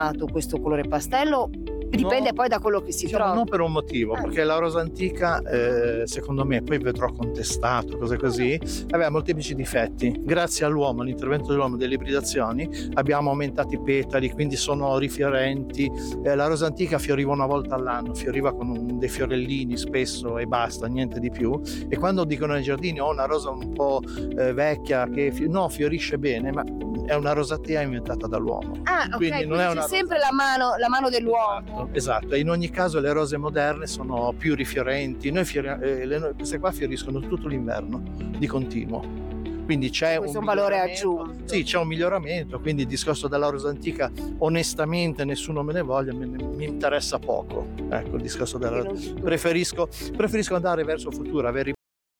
questo colore pastello? Dipende No, poi da quello che si diciamo trova. no, per un motivo, perché la rosa antica, secondo me, poi vedrò contestato, cose così, aveva molteplici difetti. Grazie all'uomo, all'intervento dell'uomo, delle ibridazioni, abbiamo aumentato i petali, quindi sono rifiorenti. La rosa antica fioriva una volta all'anno, fioriva con dei fiorellini spesso e basta, niente di più. E quando dicono nei giardini una rosa un po' vecchia che no, fiorisce bene, ma è una rosatea inventata dall'uomo. Ah, ok, Quindi non è c'è una sempre la mano dell'uomo. Esatto, e in ogni caso le rose moderne sono più rifiorenti. Queste qua fioriscono tutto l'inverno di continuo, quindi c'è Questo è un valore miglioramento. aggiunto. Sì, c'è un miglioramento, quindi il discorso della rosa antica, onestamente nessuno me ne voglia, mi interessa poco. Ecco, il discorso della preferisco andare verso il futuro, avere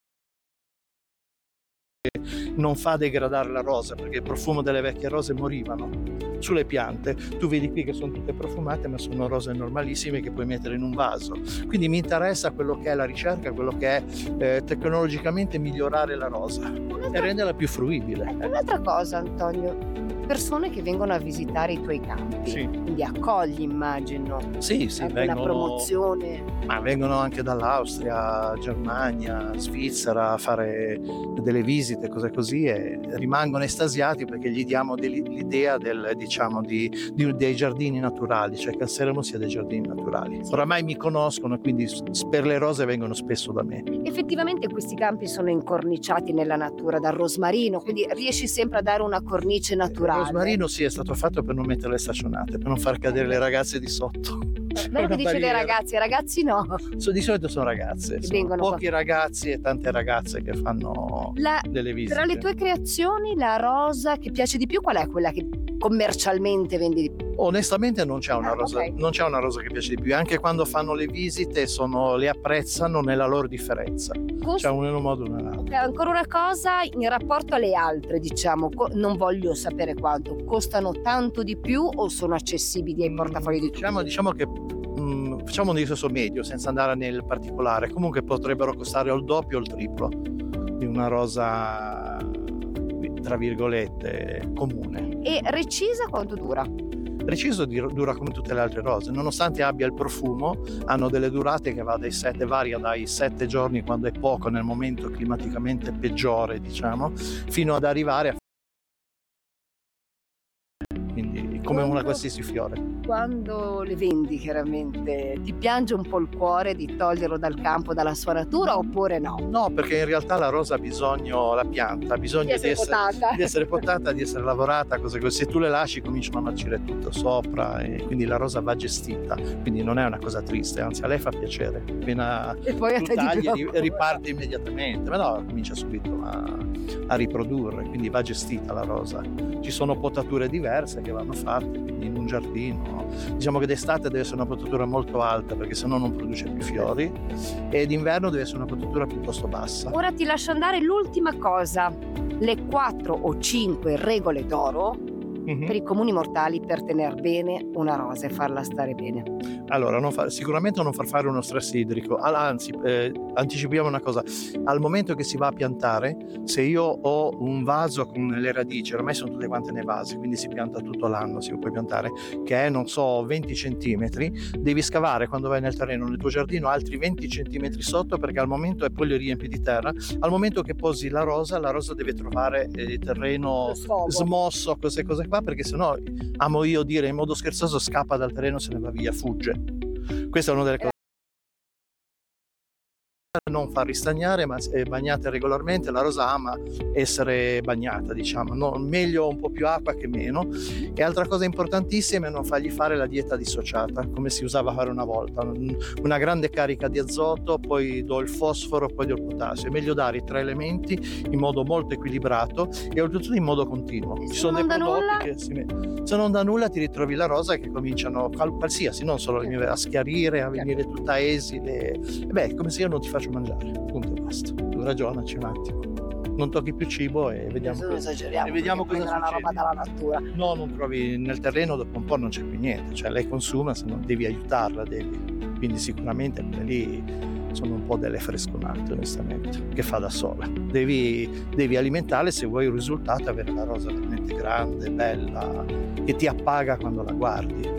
non fa degradare la rosa, perché il profumo delle vecchie rose morivano sulle piante. Tu vedi qui che sono tutte profumate, ma sono rose normalissime che puoi mettere in un vaso. Quindi mi interessa quello che è la ricerca, quello che è tecnologicamente migliorare la rosa e renderla più fruibile. Un'altra cosa, Antonio, persone che vengono a visitare i tuoi campi, Sì. quindi accogli, immagino, Sì, anche una promozione. ma vengono anche dall'Austria, Germania, Svizzera a fare delle visite, cose così, e rimangono estasiati perché gli diamo l'idea dei giardini naturali, cioè che a Seremo sia dei giardini naturali. Oramai mi conoscono, quindi per le rose vengono spesso da me. Effettivamente questi campi sono incorniciati nella natura dal rosmarino, quindi riesci sempre a dare una cornice Il naturale. rosmarino sì, è stato fatto per non mettere le staccionate, per non far cadere le ragazze di sotto. Bello che dice le barriera. ragazzi no. Di solito sono ragazze, sono vengono pochi ragazzi e tante ragazze che fanno delle visite. Tra le tue creazioni, la rosa che piace di più, qual è quella che commercialmente vendi di più? Onestamente non c'è una rosa, ok. non c'è una rosa che piace di più, anche quando fanno le visite le apprezzano nella loro differenza. C'è un in un modo o nell'altro. Ancora una cosa, in rapporto alle altre, diciamo, non voglio sapere quanto, costano tanto di più o sono accessibili ai portafogli di tutti? Diciamo che facciamo un discorso medio senza andare nel particolare, comunque potrebbero costare o il doppio o il triplo di una rosa tra virgolette comune. E recisa quanto dura? Preciso dura come tutte le altre rose, nonostante abbia il profumo, hanno delle durate che varia dai 7 giorni, quando è poco nel momento climaticamente peggiore, diciamo, fino ad arrivare a quindi come una qualsiasi fiore. Quando le vendi, chiaramente, ti piange un po' il cuore di toglierlo dal campo, dalla sua natura, oppure no? No, perché in realtà la rosa ha bisogno, la pianta ha bisogno Di essere potata. di essere lavorata, cose così. Se tu le lasci cominciano a marcire tutto sopra, e quindi la rosa va gestita, quindi non è una cosa triste, anzi a lei fa piacere. Appena E poi a tu te di tagli più. riparte immediatamente, ma no, comincia subito a riprodurre, quindi va gestita la rosa. Ci sono potature diverse che vanno fatte, quindi in un giardino diciamo che d'estate deve essere una potatura molto alta, perché sennò non produce più fiori, e d'inverno deve essere una potatura piuttosto bassa. Ora ti lascio andare, l'ultima cosa, le 4 o 5 regole d'oro per i comuni mortali per tener bene una rosa e farla stare bene. Allora, sicuramente non far fare uno stress idrico, anzi, anticipiamo una cosa: al momento che si va a piantare, se io ho un vaso con le radici, ormai sono tutte quante nei vasi, quindi si pianta tutto l'anno, si può piantare, che è, non so, 20 centimetri, devi scavare quando vai nel terreno, nel tuo giardino, altri 20 centimetri sotto, perché al momento, e poi li riempi di terra, al momento che posi la rosa deve trovare il terreno smosso, queste cose qua, perché sennò, amo io dire in modo scherzoso, scappa dal terreno, se ne va via, fugge. Questa è una delle cose. Non far ristagnare, ma bagnate regolarmente. La rosa ama essere bagnata, diciamo, no? Meglio un po' più acqua che meno. E altra cosa importantissima è non fargli fare la dieta dissociata, come si usava a fare una volta, una grande carica di azoto, poi do il fosforo, poi do il potassio. È meglio dare i 3 elementi in modo molto equilibrato e oltretutto in modo continuo. Ci sono dei prodotti che se non dà nulla, ti ritrovi la rosa che cominciano qualsiasi, non solo a schiarire, a venire tutta esile. Beh, come se io non ti faccio mangiare, punto e basta. Tu ragionaci un attimo, non tocchi più cibo e vediamo cosa succede. Una roba dalla natura. No, non trovi nel terreno, dopo un po' non c'è più niente, cioè lei consuma, se non devi aiutarla, quindi sicuramente quelle lì sono un po' delle fresconate, onestamente, che fa da sola. Devi alimentarle se vuoi il risultato, avere la rosa veramente grande, bella, che ti appaga quando la guardi.